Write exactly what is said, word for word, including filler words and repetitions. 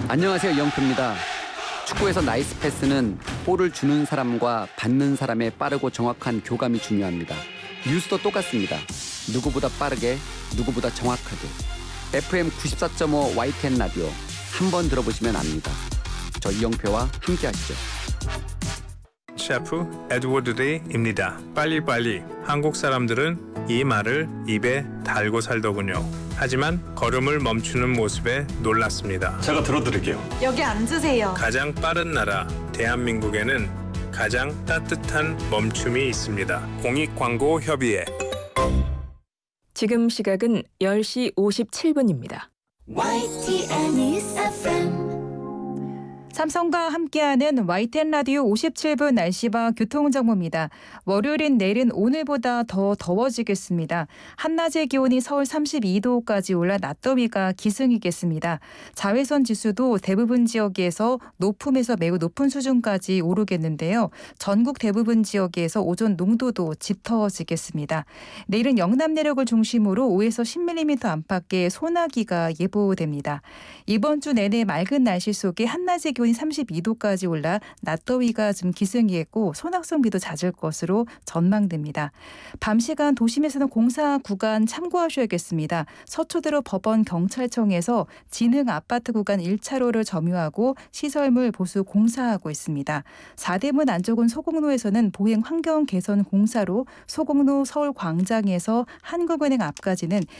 안녕하세요. 이영표입니다. 축구에서 나이스 패스는 볼을 주는 사람과 받는 사람의 빠르고 정확한 교감이 중요합니다. 뉴스도 똑같습니다. 누구보다 빠르게, 누구보다 정확하게. 에프엠 구십사 점 오 와이티엔 라디오 한번 들어보시면 압니다. 저 이영표와 함께 하시죠. 셰프 에드워드 데이입니다. 빨리빨리. 한국 사람들은 이 말을 입에 달고 살더군요. 하지만 걸음을 멈추는 모습에 놀랐습니다. 제가 들어드릴게요. 여기 앉으세요. 가장 빠른 나라 대한민국에는 가장 따뜻한 멈춤이 있습니다. 공익광고협의회. 지금 시각은 열 시 오십칠 분입니다. 와이티엔 News 에프엠 삼성과 함께하는 와이티엔 라디오 오십칠 분 날씨와 교통정보입니다. 월요일인 내일은 오늘보다 더 더워지겠습니다. 한낮의 기온이 서울 삼십이 도까지 올라 낮더위가 기승이겠습니다. 자외선 지수도 대부분 지역에서 높음에서 매우 높은 수준까지 오르겠는데요. 전국 대부분 지역에서 오존 농도도 짙어지겠습니다. 내일은 영남 내륙을 중심으로 오에서 십 밀리미터 안팎의 소나기가 예보됩니다. 이번 주 내내 맑은 날씨 속에 한낮의 기온이 삼십이 도까지 올라 낮더위가 좀 기승이겠고 소낙성비도 잦을 것으로 전망됩니다. 밤 시간 도심에서는 공사 구간 참고하셔야겠습니다. 서초대로 법원 경찰청에서 진흥 아파트 구간 일 차로를 점유하고 시설물 보수 공사하고 있습니다. 사대문 안쪽은 소공로에서는 보행 환경 개선 공사로 소공로 서울광장에서 한국은행 앞까지는